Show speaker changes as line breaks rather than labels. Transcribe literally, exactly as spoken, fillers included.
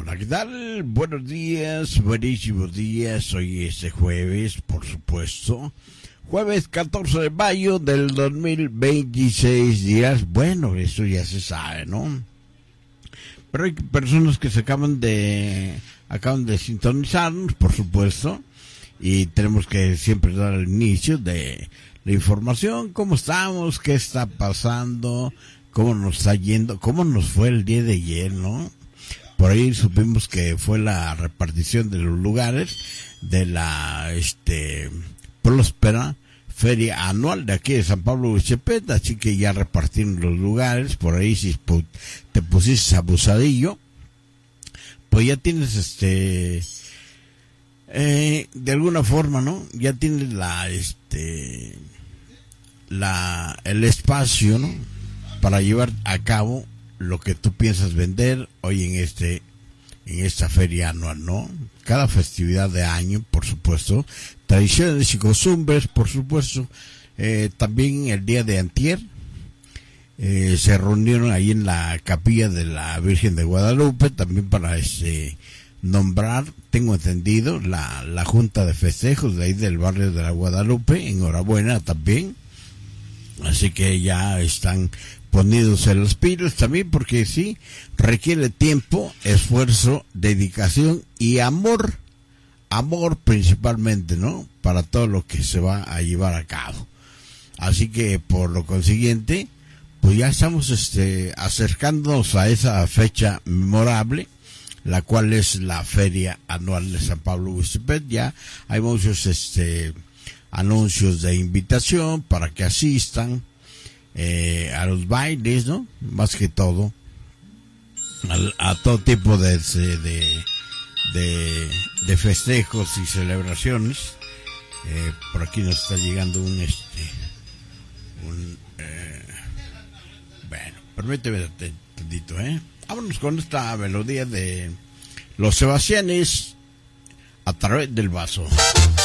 Hola, ¿qué tal? Buenos días, buenísimos días. Hoy es este jueves, por supuesto. Jueves catorce de mayo del dos mil veintiséis. Días, bueno, eso ya se sabe, ¿no? Pero hay personas que se acaban de, acaban de sintonizarnos, por supuesto. Y tenemos que siempre dar el inicio de la información. ¿Cómo estamos? ¿Qué está pasando? ¿Cómo nos está yendo? ¿Cómo nos fue el día de ayer, no? Por ahí supimos que fue la repartición de los lugares de la este próspera feria anual de aquí de San Pablo Huichepet, así que ya repartieron los lugares. Por ahí si te pusiste abusadillo, pues ya tienes este eh, de alguna forma, ¿no? Ya tienes la este la el espacio, ¿no? Para llevar a cabo lo que tú piensas vender hoy en este en esta feria anual, ¿no? Cada festividad de año, por supuesto, tradiciones y costumbres, por supuesto. Eh, también el día de antier eh, se reunieron ahí en la capilla de la Virgen de Guadalupe, también para este nombrar, tengo entendido, la, la junta de festejos de ahí del barrio de la Guadalupe. Enhorabuena también. Así que ya están poniéndose las pilas también, porque sí, requiere tiempo, esfuerzo, dedicación y amor, amor principalmente, ¿no? Para todo lo que se va a llevar a cabo. Así que por lo consiguiente, pues ya estamos este acercándonos a esa fecha memorable, la cual es la feria anual de San Pablo Huichepet. Ya hay muchos este anuncios de invitación para que asistan eh, a los bailes, ¿no? Más que todo a, a todo tipo de de, de de festejos y celebraciones. Eh, por aquí nos está llegando un este un eh, bueno, permíteme un tantito, eh vámonos con esta melodía de Los Sebastianes, A Través del Vaso.